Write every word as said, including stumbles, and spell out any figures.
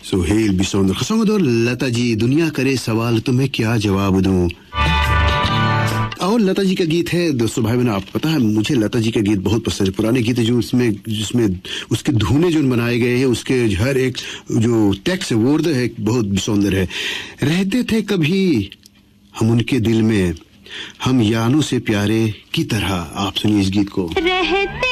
सुहेल बिसौंदर खसौंद और लता जी, दुनिया करे सवाल तुम्हें क्या जवाब दूं। और लता जी का गीत है दोस्तों भाई बहनों, आपको पता है मुझे लता जी का गीत बहुत पसंद है। पुराने गीत है जो उसमें जिसमें उसके धुने जो बनाए गए हैं, उसके हर एक जो टेक्स्ट है वर्ड है बहुत सुंदर है। रहते थे कभी हम उनके दिल में, हम यानों से प्यारे की तरह। आप सुनिए इस गीत को। रहते